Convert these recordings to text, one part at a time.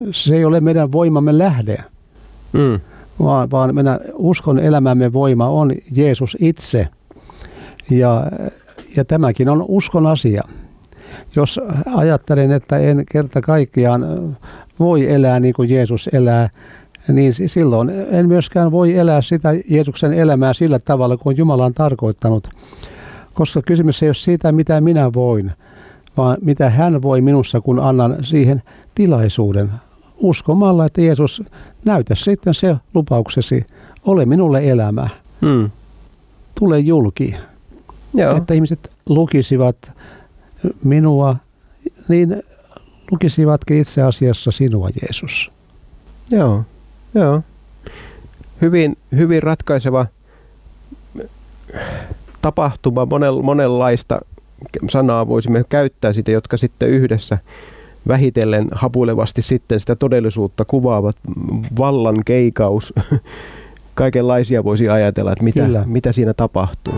se ei ole meidän voimamme lähde, vaan meidän uskon elämämme voima on Jeesus itse. Ja tämäkin on uskon asia. Jos ajattelen, että en kerta kaikkiaan voi elää niin kuin Jeesus elää, niin silloin en myöskään voi elää sitä Jeesuksen elämää sillä tavalla, kuin Jumala on tarkoittanut. Koska kysymys ei ole siitä, mitä minä voin, vaan mitä hän voi minussa, kun annan siihen tilaisuuden. Uskomalla, että Jeesus, näytä sitten se lupauksesi, ole minulle elämä. Tule julki. Joo. Että ihmiset lukisivat minua, niin lukisivatkin itse asiassa sinua, Jeesus. Joo. Hyvin ratkaiseva tapahtuma, monenlaista sanaa voisimme käyttää sitä, jotka sitten yhdessä vähitellen hapuilevasti sitten sitä todellisuutta kuvaavat, vallan keikaus, kaikenlaisia voisi ajatella, että mitä siinä tapahtuu.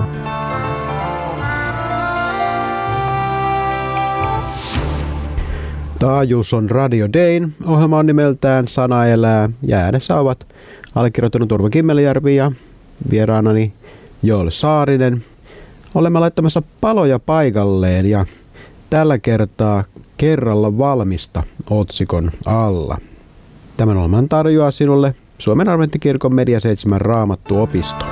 Taajuus on Radio Dayn. Ohjelma on nimeltään Sana elää ja äänessä ovat allekirjoittanut Urvo Kimmeljärvi ja vieraanani Joel Saarinen. Olemme laittamassa paloja paikalleen ja tällä kertaa Kerralla valmista otsikon alla. Tämän ohjelman tarjoaa sinulle Suomen Adventtikirkon Media 7 Raamattuopisto.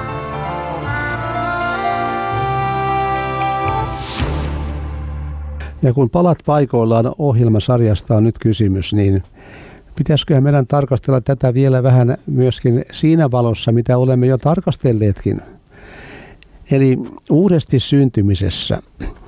Ja kun palat paikoillaan ohjelmasarjasta on nyt kysymys, niin pitäisiköhän meidän tarkastella tätä vielä vähän myöskin siinä valossa, mitä olemme jo tarkastelleetkin. Eli uudesti syntymisessä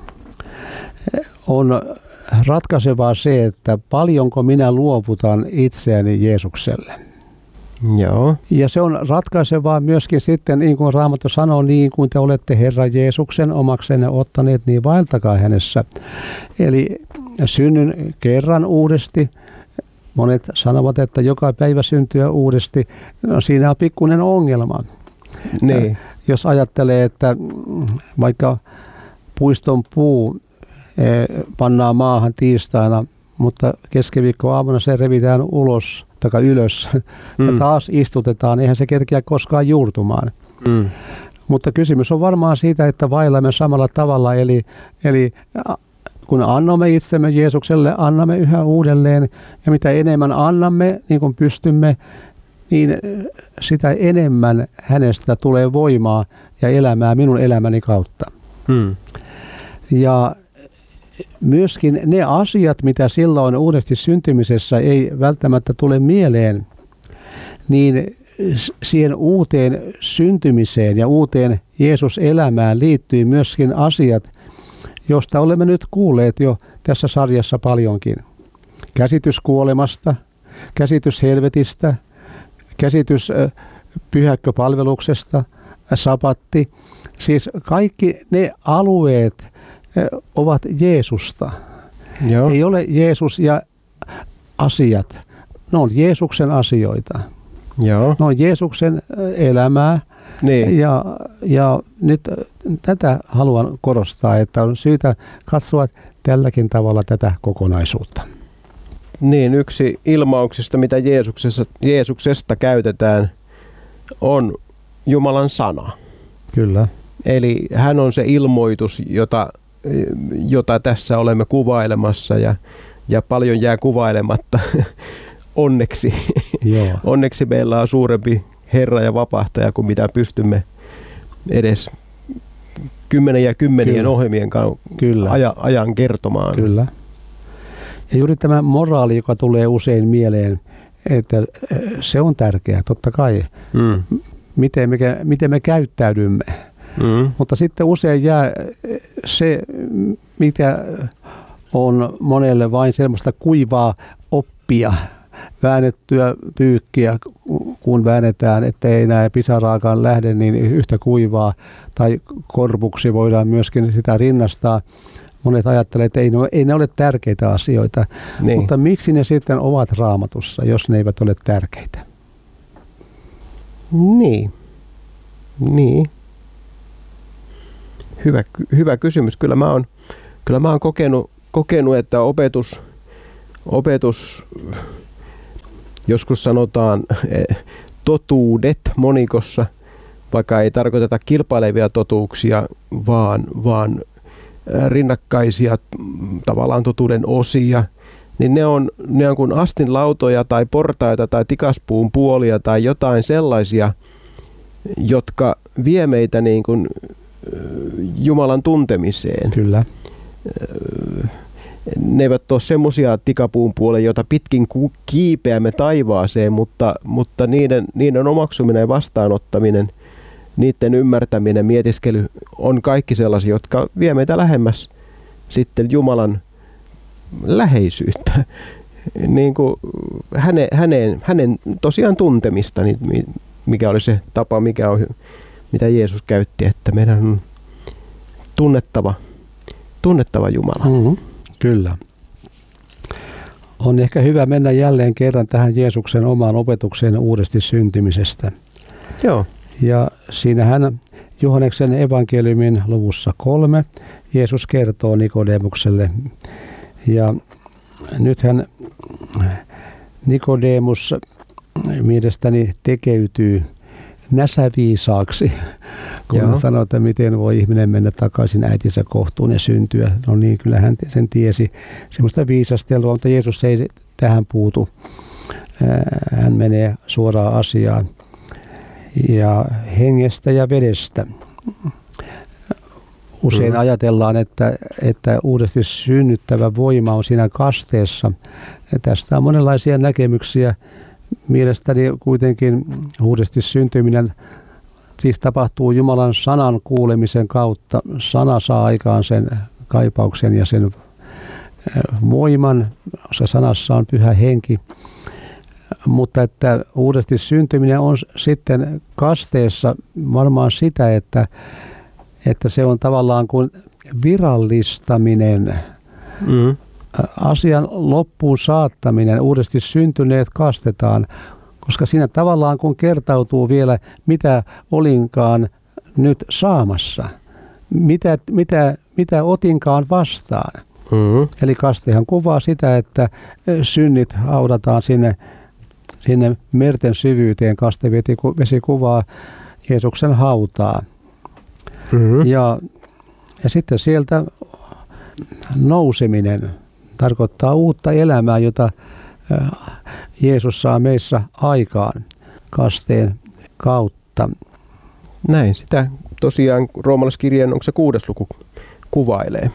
on ratkaisevaa se, että paljonko minä luovutan itseäni Jeesukselle. Joo. Ja se on ratkaisevaa myöskin sitten, niin kuin Raamattu sanoo, niin kuin te olette Herran Jeesuksen omaksenne ottaneet, niin vaeltakaa hänessä. Eli synnyn kerran uudesti. Monet sanovat, että joka päivä syntyä uudesti. No, siinä on pikkuinen ongelma. Niin. Jos ajattelee, että vaikka puiston puu pannaan maahan tiistaina, mutta keskiviikkoaamuna se revitään ulos tai ylös ja taas istutetaan, eihän se kerkeä koskaan juurtumaan. Mutta kysymys on varmaan siitä, että vaellamme samalla tavalla, eli kun annamme itsemme Jeesukselle, annamme yhä uudelleen, ja mitä enemmän annamme, niin kuin pystymme, niin sitä enemmän hänestä tulee voimaa ja elämää minun elämäni kautta. Ja myöskin ne asiat, mitä silloin uudesti syntymisessä ei välttämättä tule mieleen, niin siihen uuteen syntymiseen ja uuteen Jeesus-elämään liittyy myöskin asiat, joista olemme nyt kuulleet jo tässä sarjassa paljonkin. Käsitys kuolemasta, käsitys helvetistä, käsitys pyhäkköpalveluksesta, sabatti. Siis kaikki ne alueet ovat Jeesusta. Joo. Ei ole Jeesus ja asiat. Ne on Jeesuksen asioita. Joo. Ne on Jeesuksen elämää. Niin. Ja nyt tätä haluan korostaa, että on syytä katsoa tälläkin tavalla tätä kokonaisuutta. Niin, yksi ilmauksista, mitä Jeesuksesta käytetään, on Jumalan sana. Kyllä. Eli hän on se ilmoitus, jota tässä olemme kuvailemassa ja paljon jää kuvailematta. Onneksi. Joo. Onneksi meillä on suurempi Herra ja vapahtaja kuin mitä pystymme edes kymmenien ohjelmien ajan kertomaan. Kyllä. Ja juuri tämä moraali, joka tulee usein mieleen, että se on tärkeää, totta kai, miten me käyttäydymme. Mutta sitten usein jää se, mikä on monelle vain semmoista kuivaa oppia, väännettyä pyykkiä, kun väännetään, ettei enää pisaraakaan lähde niin yhtä kuivaa, tai korpuksi voidaan myöskin sitä rinnastaa. Monet ajattelevat, että ei ne ole tärkeitä asioita, niin. Mutta miksi ne sitten ovat Raamatussa, jos ne eivät ole tärkeitä? Niin. Hyvä kysymys. Kyllä mä oon kokenut, että opetus Joskus sanotaan totuudet monikossa, vaikka ei tarkoiteta kilpailevia totuuksia, vaan rinnakkaisia tavallaan totuuden osia, niin ne on kuin astinlautoja tai portaita tai tikaspuun puolia tai jotain sellaisia, jotka vie meitä niin kuin Jumalan tuntemiseen. Kyllä. Ne eivät ole semmoisia tikapuun puolia, joita pitkin kiipeämme taivaaseen, mutta niiden omaksuminen ja vastaanottaminen, niiden ymmärtäminen, mietiskely on kaikki sellaisia, jotka vie meitä lähemmäs sitten Jumalan läheisyyttä, niin kuin hänen tosiaan tuntemista, niin mikä oli se tapa, mitä Jeesus käytti, että meidän on tunnettava Jumala. Mm-hmm. Kyllä. On ehkä hyvä mennä jälleen kerran tähän Jeesuksen omaan opetukseen uudesti syntymisestä. Joo. Ja siinähän Johanneksen evankeliumin luvussa 3 Jeesus kertoo Nikodemukselle. Ja nythän Nikodemus mielestäni tekeytyy näsäviisaaksi, kun hän sanoo, että miten voi ihminen mennä takaisin äitinsä kohtuun ja syntyä. No niin, kyllä hän sen tiesi. Semmoista viisastelua, mutta Jeesus ei tähän puutu. Hän menee suoraan asiaan. Ja hengestä ja vedestä. Usein ajatellaan, että uudesti synnyttävä voima on siinä kasteessa. Ja tästä on monenlaisia näkemyksiä. Mielestäni kuitenkin uudesti syntyminen siis tapahtuu Jumalan sanan kuulemisen kautta. Sana saa aikaan sen kaipauksen ja sen voiman. Se sanassa on Pyhä Henki. Mutta että uudesti syntyminen on sitten kasteessa varmaan sitä, että se on tavallaan kuin virallistaminen, asian loppuun saattaminen, uudesti syntyneet kastetaan, koska siinä tavallaan kun kertautuu vielä, mitä olinkaan nyt saamassa, mitä otinkaan vastaan. Eli kastehan kuvaa sitä, että synnit haudataan sinne merten syvyyteen. Kastevesi kuvaa Jeesuksen hautaa. Ja sitten sieltä nouseminen tarkoittaa uutta elämää, jota Jeesus saa meissä aikaan kasteen kautta. Näin, sitä tosiaan roomalaiskirjeen, onko se 6. luku, kuvailee?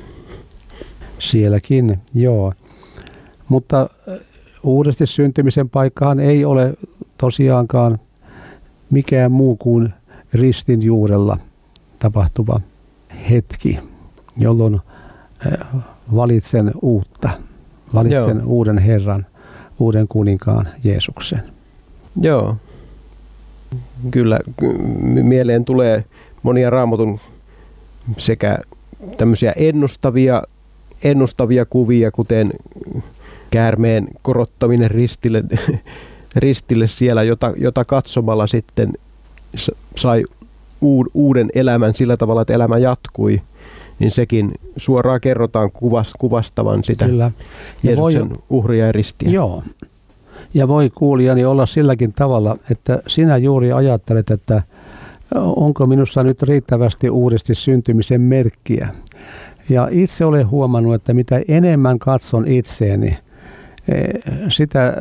Sielläkin, joo. Mutta uudesti syntymisen paikkaan ei ole tosiaankaan mikään muu kuin ristin juurella tapahtuva hetki, jolloin valitsen uutta. Valitsen uuden Herran, uuden kuninkaan Jeesuksen. Joo. Kyllä mieleen tulee monia Raamatun sekä tämmöisiä ennustavia kuvia, kuten käärmeen korottaminen ristille siellä, jota katsomalla sitten sai uuden elämän sillä tavalla, että elämä jatkui, niin sekin suoraan kerrotaan kuvastavan sitä Kyllä. Jeesuksen uhria ja ristiä. Joo. Ja voi kuulijani olla silläkin tavalla, että sinä juuri ajattelet, että onko minussa nyt riittävästi uudesti syntymisen merkkiä. Ja itse olen huomannut, että mitä enemmän katson itseäni, sitä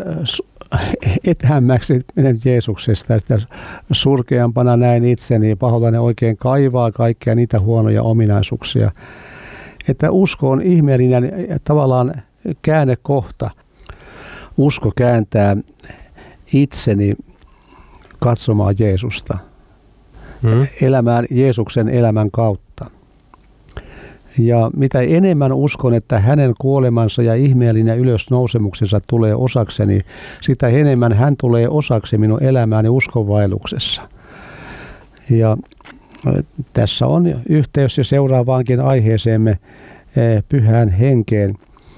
etäämmäksi menen Jeesuksesta, sitä surkeampana näin itseni, pahoillani oikein kaivaa kaikkia niitä huonoja ominaisuuksia. Että usko on ihmeellinen tavallaan käännekohta. Usko kääntää itseni katsomaan Jeesusta, elämään Jeesuksen elämän kautta. Ja mitä enemmän uskon, että hänen kuolemansa ja ihmeellinen ylösnousemuksensa tulee osakseni, sitä enemmän hän tulee osaksi minun elämääni uskonvaelluksessa. Ja tässä on yhteys jo seuraavaankin aiheeseemme, Pyhään Henkeen.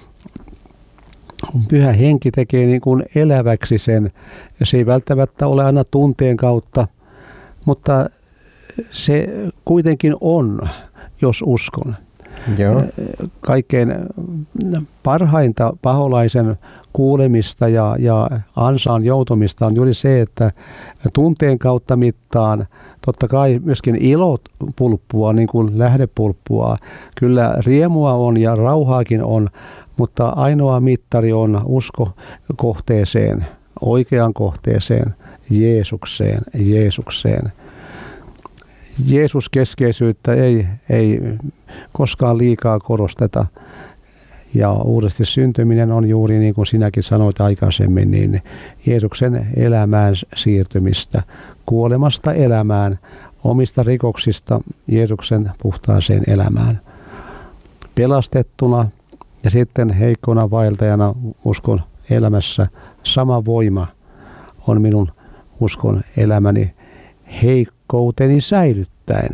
Pyhä Henki tekee niin kuin eläväksi sen. Se ei välttämättä ole aina tunteen kautta, mutta se kuitenkin on, jos uskon. Kaikkein parhainta paholaisen kuulemista ja ansaan joutumista on juuri se, että tunteen kautta mittaan totta kai myöskin ilot pulppua, niin kuin lähdepulppua. Kyllä riemua on ja rauhaakin on, mutta ainoa mittari on usko kohteeseen, oikeaan kohteeseen, Jeesukseen. Jeesus-keskeisyyttä ei koskaan liikaa korosteta. Ja uudesti syntyminen on juuri niin kuin sinäkin sanoit aikaisemmin, niin Jeesuksen elämään siirtymistä, kuolemasta elämään, omista rikoksista Jeesuksen puhtaaseen elämään. Pelastettuna ja sitten heikkona vaeltajana uskon elämässä sama voima on minun uskon elämäni heikkouteni säilyttäen.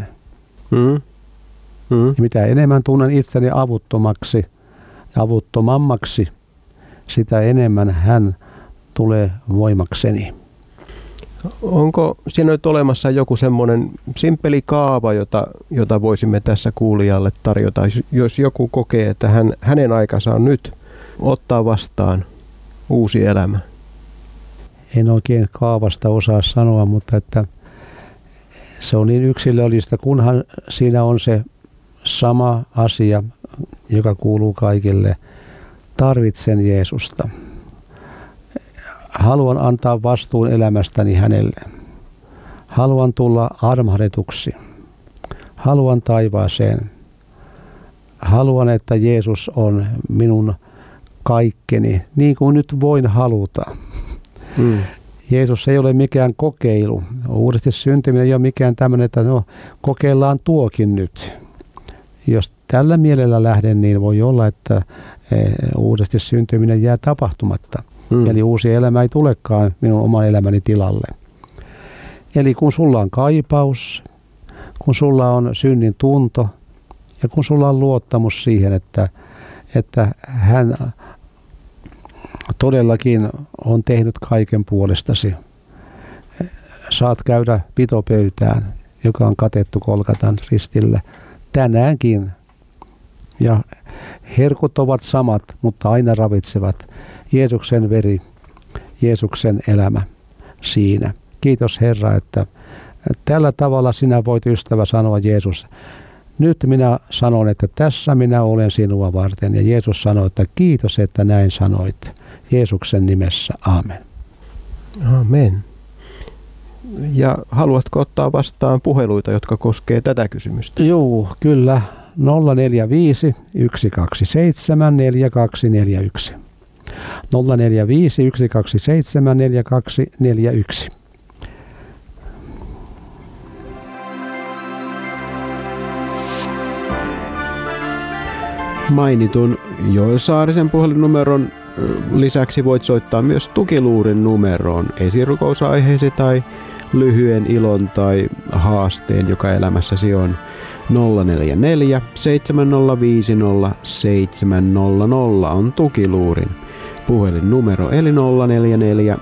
Ja mitä enemmän tunnen itseni avuttomammaksi, sitä enemmän hän tulee voimakseni. Onko siinä nyt olemassa joku semmoinen simppeli kaava, jota voisimme tässä kuulijalle tarjota, jos joku kokee, että hänen aikansa on nyt ottaa vastaan uusi elämä? En oikein kaavasta osaa sanoa, mutta että se on niin yksilöllistä, kunhan siinä on se sama asia, joka kuuluu kaikille. Tarvitsen Jeesusta. Haluan antaa vastuun elämästäni hänelle. Haluan tulla armahdetuksi. Haluan taivaaseen. Haluan, että Jeesus on minun kaikkeni, niin kuin nyt voin haluta. Jeesus ei ole mikään kokeilu. Uudesti syntyminen ei ole mikään tämmöinen, että kokeillaan tuokin nyt. Jos tällä mielellä lähden, niin voi olla, että uudesti syntyminen jää tapahtumatta. Eli uusi elämä ei tulekaan minun oman elämäni tilalle. Eli kun sulla on kaipaus, kun sulla on synnin tunto ja kun sulla on luottamus siihen, että hän todellakin on tehnyt kaiken puolestasi. Saat käydä pitopöytään, joka on katettu Golgatan ristillä tänäänkin. Ja herkut ovat samat, mutta aina ravitsevat. Jeesuksen veri, Jeesuksen elämä siinä. Kiitos Herra, että tällä tavalla sinä voit ystävä sanoa Jeesus. Nyt minä sanon, että tässä minä olen sinua varten. Ja Jeesus sanoi, että kiitos, että näin sanoit. Jeesuksen nimessä. Aamen. Amen. Ja haluatko ottaa vastaan puheluita, jotka koskee tätä kysymystä? Joo, kyllä. 045 127 4241. 045 127 4241. Mainitun Joel Saarisen puhelinnumeron lisäksi voit soittaa myös Tukiluurin numeroon esirukousaiheesi tai lyhyen ilon tai haasteen, joka elämässäsi on. 044 7050 700 on Tukiluurin puhelinnumero, eli 044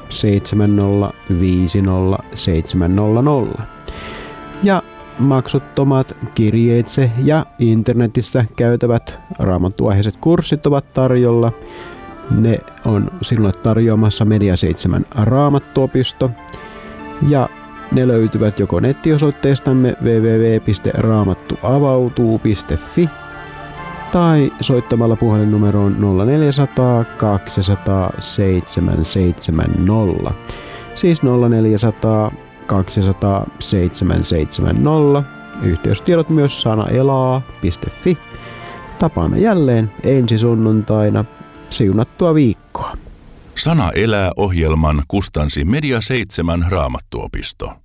7050 700. Ja maksuttomat kirjeitse ja internetissä käytävät raamattuaiheiset kurssit ovat tarjolla. Ne on sinulle tarjoamassa Media 7 Raamattuopisto ja ne löytyvät joko nettiosoitteestamme www.raamattuavautuu.fi tai soittamalla puhelinnumeroon 0400 200 770. Siis 0400 200 770. Yhteystiedot myös sanaelaa.fi. Tapaamme jälleen ensi sunnuntaina. Siunattua viikkoa. Sana elää -ohjelman kustansi Media 7 Raamattuopisto.